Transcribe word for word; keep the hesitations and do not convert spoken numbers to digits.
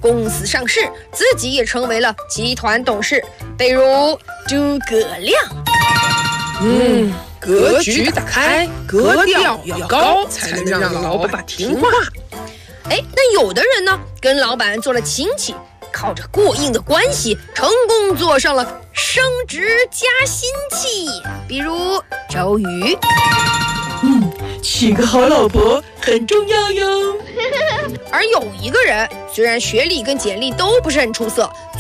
公司上市，自己也成为了集团董事，比如诸葛亮。 嗯，格局打开，格调要高，才能让老板听话。 哎，那有的人呢，跟老板做了亲戚，靠着过硬的关系，成功坐上了升职加薪期，比如周瑜。 嗯，娶个好老婆很重要哟。 而有一个人，虽然学历跟简历都不是很出色，